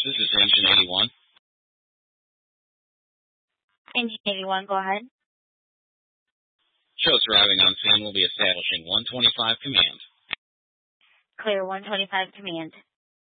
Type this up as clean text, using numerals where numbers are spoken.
This is Engine 81. Engine 81, go ahead. Shows arriving on scene will be establishing 125 command. Clear 125 command.